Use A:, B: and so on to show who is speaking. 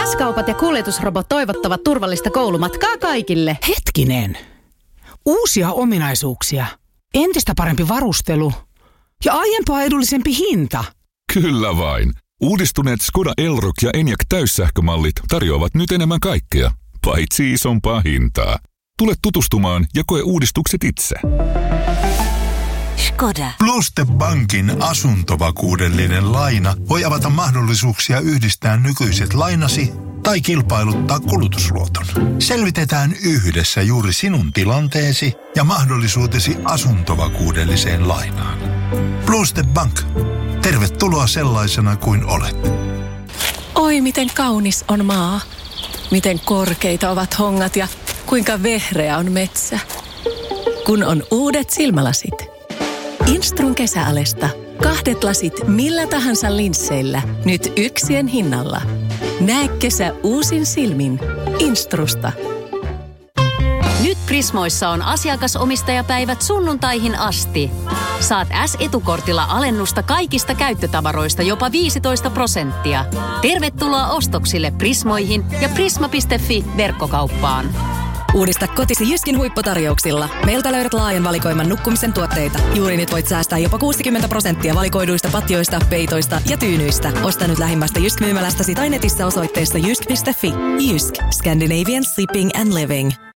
A: S-kaupat ja kuljetusrobot toivottavat turvallista koulumatkaa kaikille.
B: Hetkinen. Uusia ominaisuuksia, entistä parempi varustelu ja aiempaa edullisempi hinta.
C: Kyllä vain. Uudistuneet Skoda Elroq ja Enyaq täyssähkömallit tarjoavat nyt enemmän kaikkea, paitsi isompaa hintaa. Tule tutustumaan ja koe uudistukset itse.
D: Skoda.
E: Pluste Bankin asuntovakuudellinen laina voi avata mahdollisuuksia yhdistää nykyiset lainasi tai kilpailuttaa kulutusluoton. Selvitetään yhdessä juuri sinun tilanteesi ja mahdollisuutesi asuntovakuudelliseen lainaan. Pluste Bank. Tervetuloa sellaisena kuin olet.
F: Oi, miten kaunis on maa. Miten korkeita ovat hongat ja kuinka vehreä on metsä. Kun on uudet silmälasit. Instrun kesäalesta. 2 lasit millä tahansa linsseillä. Nyt 1 hinnalla. Näe kesä uusin silmin. Instrusta.
D: Nyt Prismoissa on asiakasomistajapäivät sunnuntaihin asti. Saat S-etukortilla alennusta kaikista käyttötavaroista jopa 15%. Tervetuloa ostoksille Prismoihin ja prisma.fi-verkkokauppaan.
G: Uudista kotisi Jyskin huipputarjouksilla. Meiltä löydät laajan valikoiman nukkumisen tuotteita. Juuri nyt voit säästää jopa 60% valikoiduista patjoista, peitoista ja tyynyistä. Osta nyt lähimmästä Jysk-myymälästäsi tai netissä osoitteessa jysk.fi. Jysk. Scandinavian Sleeping and Living.